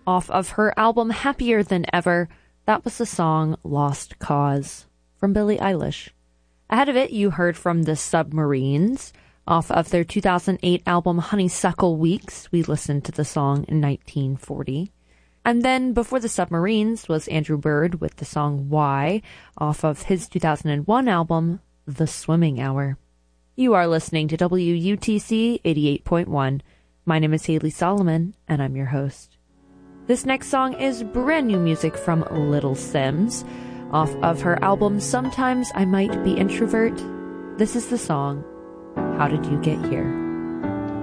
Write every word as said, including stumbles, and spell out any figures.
Off of her album Happier Than Ever, that was the song Lost Cause from Billie Eilish. Ahead of it, you heard from the Submarines. Off of their two thousand eight album Honeysuckle Weeks, we listened to the song in nineteen forty. And then before the Submarines was Andrew Bird with the song Why, off of his two thousand one album The Swimming Hour. You are listening to W U T C eighty-eight point one. My name is Haley Solomon, and I'm your host. This next song is brand new music from Little Sims. Off of her album Sometimes I Might Be Introvert, this is the song How Did You Get Here?